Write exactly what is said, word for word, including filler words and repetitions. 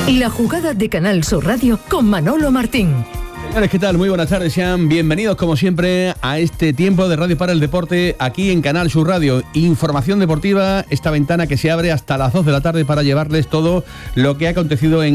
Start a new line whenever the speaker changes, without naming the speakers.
La jugada de Canal Sur Radio con Manolo Martín.
Señores, ¿qué tal? Muy buenas tardes, sean bienvenidos como siempre a este tiempo de Radio para el Deporte aquí en Canal Sur Radio. Información deportiva, esta ventana que se abre hasta las dos de la tarde para llevarles todo lo que ha acontecido en